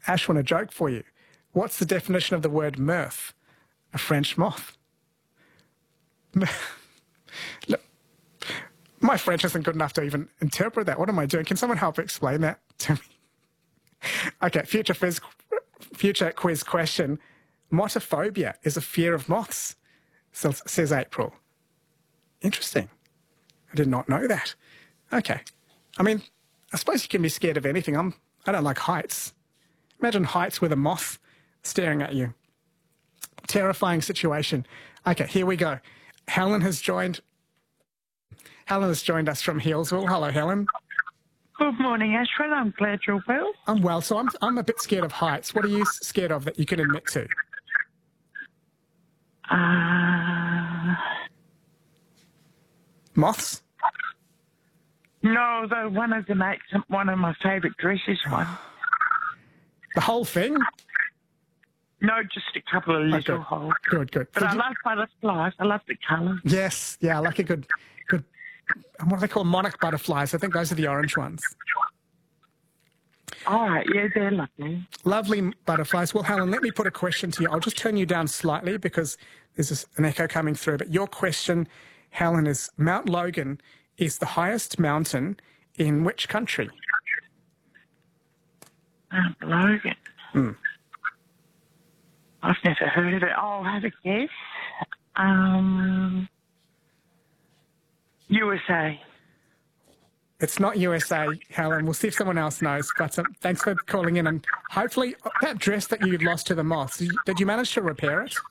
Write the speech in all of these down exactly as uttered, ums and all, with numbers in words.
Ashwin, a joke for you. What's the definition of the word mirth? A French moth. Look, my French isn't good enough to even interpret that. What am I doing? Can someone help explain that to me? Okay, future quiz, future quiz question. Motophobia is a fear of moths, says April. Interesting. I did not know that. Okay. I mean, I suppose you can be scared of anything. I'm, I don't like heights. Imagine heights with a moth staring at you. Terrifying situation. Okay, here we go. Helen has joined. Helen has joined us from Healesville. Hello, Helen. Good morning, Ashwin. I'm glad you're well. I'm well, so I'm, I'm a bit scared of heights. What are you scared of that you can admit to? Uh... Moths? No, the one of the mates, one of my favourite dresses one. The whole thing? No, just a couple of little oh, good. holes. Good, good. But Did I you... love butterflies. I love the colours. Yes, yeah, I like a good, good, what do they call monarch butterflies? I think those are the orange ones. All right, yeah, they're lovely. Lovely butterflies. Well, Helen, let me put a question to you. I'll just turn you down slightly because there's an echo coming through. But your question, Helen, is Mount Logan is the highest mountain in which country? Mount Logan? Hmm. I've never heard of it. I'll have a guess. Um, U S A. It's not U S A, Helen. We'll see if someone else knows. But um, thanks for calling in. And hopefully that dress that you lost to the moths, did you, did you manage to repair it?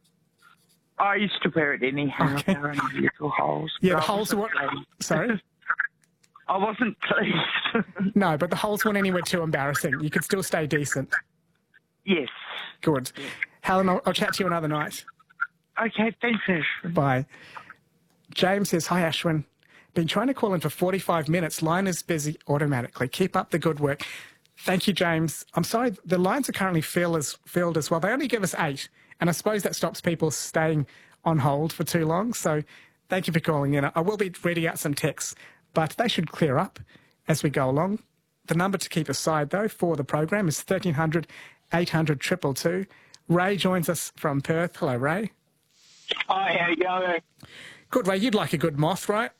I used to wear it anyhow. Okay. There are only little holes. Yeah, the I holes wasn't were... pleased. Sorry? I wasn't pleased. No, but the holes weren't anywhere too embarrassing. You could still stay decent. Yes. Good. Helen, I'll, I'll chat to you another night. Okay, thanks, Ashwin. Bye. James says, hi, Ashwin. Been trying to call in for forty-five minutes. Line is busy automatically. Keep up the good work. Thank you, James. I'm sorry, the lines are currently filled as, filled as well. They only give us eight, and I suppose that stops people staying on hold for too long. So thank you for calling in. I will be reading out some texts, but they should clear up as we go along. The number to keep aside, though, for the program is thirteen hundred, eight hundred, two two two. Ray joins us from Perth. Hello, Ray. Hi, how you going? Good, Ray. You'd like a good moth, right?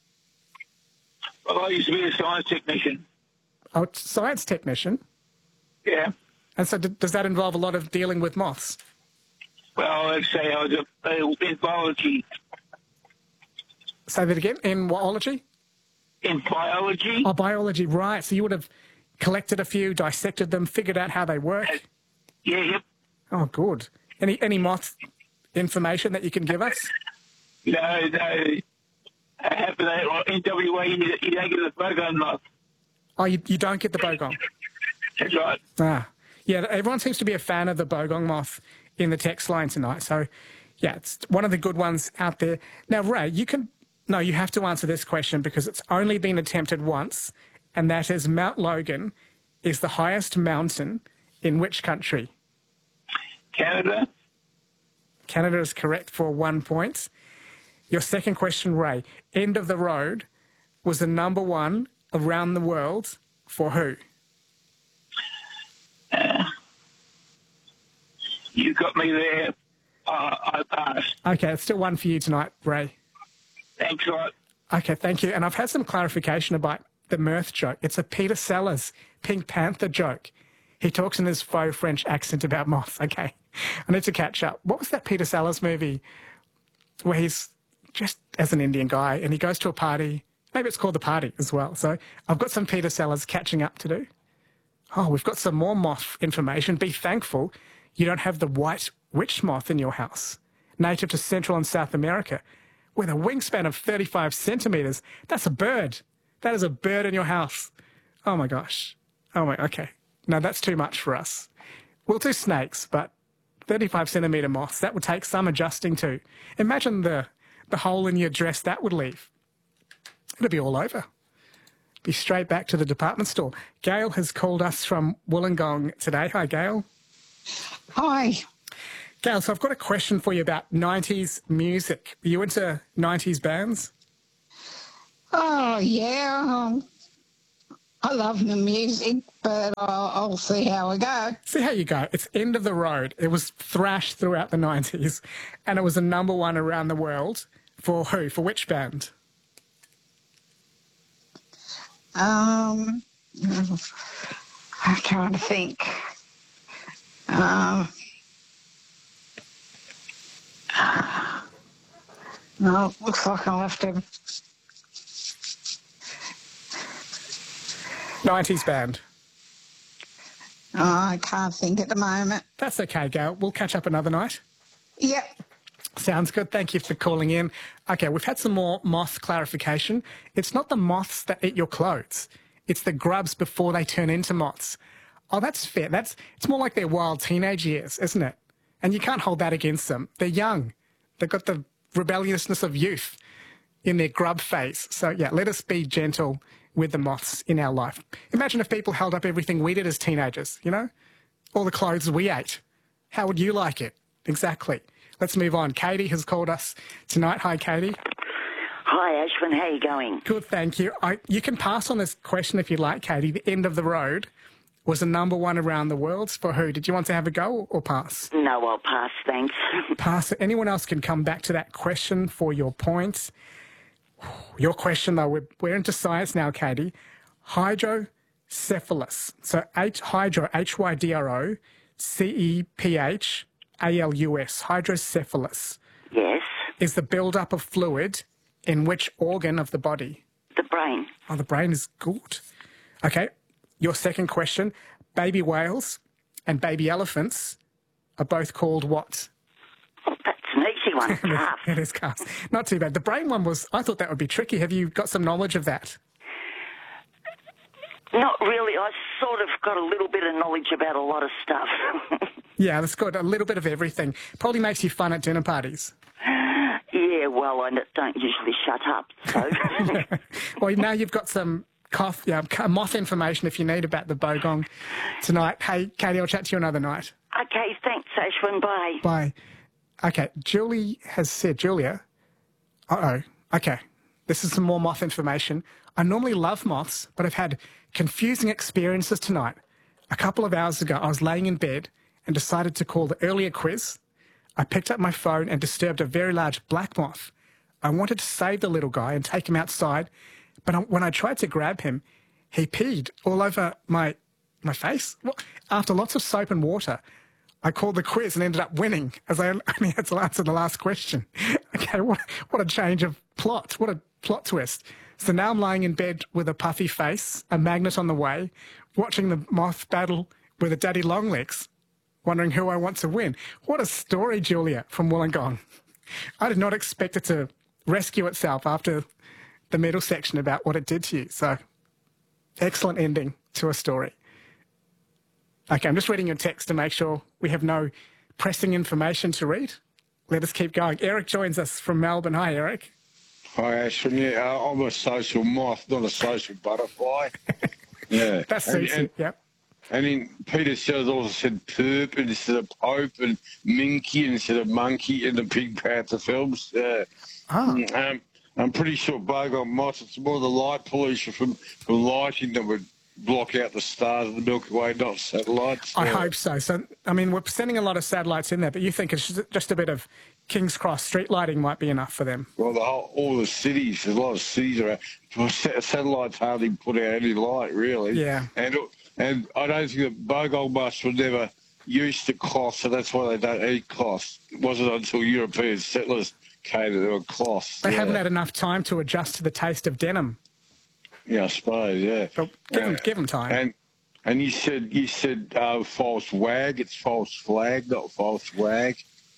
Well, I used to be a science technician. Oh, science technician? Yeah. And so d does that involve a lot of dealing with moths? Well, I'd say I was a, a, in biology. Say that again? In whatology? In biology. Oh, biology, right. So you would have collected a few, dissected them, figured out how they work? Uh, yeah, yep. Oh, good. Any any moth information that you can give us? No, no. I have that in W A, you, you don't get the bogong moth. Oh, you, you don't get the bogong? That's right. Ah, yeah, everyone seems to be a fan of the bogong moth in the text line tonight. So, yeah, it's one of the good ones out there. Now, Ray, you can... No, you have to answer this question because it's only been attempted once, and that is Mount Logan is the highest mountain in which country? Canada. Canada is correct for one point. Your second question, Ray. End of the Road was the number one around the world for who? Uh, you got me there. Uh, I passed. Okay, it's still one for you tonight, Ray. Thanks a lot. Okay, thank you. And I've had some clarification about the mirth joke. It's a Peter Sellers Pink Panther joke. He talks in his faux French accent about moths. Okay, I need to catch up. What was that Peter Sellers movie where he's just as an Indian guy and he goes to a party? Maybe it's called The Party as well. So I've got some Peter Sellers catching up to do. Oh, we've got some more moth information. Be thankful you don't have the white witch moth in your house, native to Central and South America, with a wingspan of thirty-five centimetres. That's a bird. That is a bird in your house. Oh, my gosh. Oh, my, okay. No, that's too much for us. We'll do snakes, but thirty-five centimetre moths, that would take some adjusting to. Imagine the, the hole in your dress that would leave. It'll be all over. Be straight back to the department store. Gail has called us from Wollongong today. Hi, Gail. Hi. Gail, so I've got a question for you about nineties music. Are you into nineties bands? Oh, yeah. Um, I love the music, but I'll, I'll see how we go. See how you go. It's End of the Road. It was thrashed throughout the nineties, and it was a number one around the world. For who? For which band? Um, I'm trying to think. Um, no, looks like I'll have to. nineties band. Oh, I can't think at the moment. That's okay, Gail. We'll catch up another night. Yep. Sounds good. Thank you for calling in. Okay, we've had some more moth clarification. It's not the moths that eat your clothes. It's the grubs before they turn into moths. Oh, that's fair. That's it's more like their wild teenage years, isn't it? And you can't hold that against them. They're young. They've got the rebelliousness of youth in their grub phase. So, yeah, let us be gentle with the moths in our life. Imagine if people held up everything we did as teenagers, you know? All the clothes we ate. How would you like it? Exactly. Let's move on. Katie has called us tonight. Hi, Katie. Hi, Ashwin. How are you going? Good, thank you. I, you can pass on this question if you like, Katie. The End of the Road was the number one around the world. For who? Did you want to have a go or pass? No, I'll pass, thanks. Pass. Anyone else can come back to that question for your points. Your question, though, we're, we're into science now, Katie. Hydrocephalus. So H, hydro, H Y D R O, C E P H A L U S, hydrocephalus. Yes? Is the build-up of fluid in which organ of the body? The brain. Oh, the brain is good. Okay, your second question. Baby whales and baby elephants are both called what? Oh, that's an easy one. Calf. It is calves. Not too bad. The brain one was, I thought that would be tricky. Have you got some knowledge of that? Not really. I sort of got a little bit of knowledge about a lot of stuff. Yeah, that's good. A little bit of everything. Probably makes you fun at dinner parties. Yeah, well, I don't usually shut up, so... Well, now you've got some cough, yeah, moth information if you need about the bogong tonight. Hey, Katie, I'll chat to you another night. Okay, thanks, Ashwin. Bye. Bye. Okay, Julie has said, Julia, uh-oh, okay, this is some more moth information. I normally love moths, but I've had confusing experiences tonight. A couple of hours ago, I was laying in bed and decided to call the earlier quiz. I picked up my phone and disturbed a very large black moth. I wanted to save the little guy and take him outside, but when I tried to grab him, he peed all over my my face. Well, after lots of soap and water, I called the quiz and ended up winning, as I only had to answer the last question. Okay, what, what a change of plot. What a plot twist. So now I'm lying in bed with a puffy face, a magnet on the way, watching the moth battle with a daddy longlegs, wondering who I want to win. What a story, Julia, from Wollongong. I did not expect it to rescue itself after the middle section about what it did to you. So, excellent ending to a story. Okay, I'm just reading your text to make sure we have no pressing information to read. Let us keep going. Eric joins us from Melbourne. Hi, Eric. Hi, Ashwin. Yeah, uh, I'm a social moth, not a social butterfly. Yeah. That's and, easy, and, yep. And then Peter Sellers also said perp instead of pope and minky instead of monkey in the Pink Panther films. Uh, Ah. um, I'm pretty sure bogong moths, it's more the light pollution from, from lighting that would block out the stars of the Milky Way, not satellites. I Yeah. hope so. So, I mean, we're sending a lot of satellites in there, but you think it's just- just a bit of King's Cross street lighting might be enough for them? Well, the whole, all the cities, there's a lot of cities around. Well, sa- Satellites hardly put out any light, really. Yeah. And and I don't think that bogong moths were never used to cloth, so that's why they don't eat cloth. It wasn't until European settlers came that they were cloth. They yeah. haven't had enough time to adjust to the taste of denim. Yeah, I suppose, yeah. But give, them, Yeah. give them time. And and you said you said uh, false wag. It's false flag, not false wag.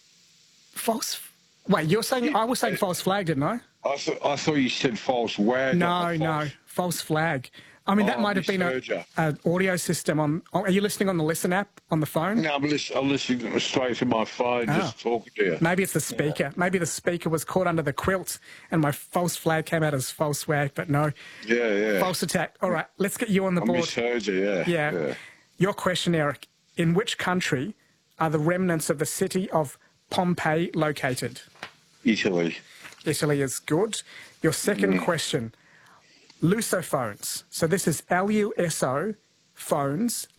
False. Wait, you're saying I was saying false flag, didn't I? I thought I thought you said false wag. No, not no, false. false flag. I mean, that Oh, might have been misheard ya. an audio system on. Oh, are you listening on the Listen app on the phone? No, I'm listening, I'm listening straight to my phone, just talking to you. Maybe it's the speaker. Maybe the speaker was caught under the quilt and my false flag came out as false wag, but no. Yeah, yeah. False attack. All right, let's get you on the I board. misheard you, yeah. Yeah. Your question, Eric. In which country are the remnants of the city of Pompeii located? Italy. Italy is good. Your second Mm. question. Lusophones. So this is L U S O phones,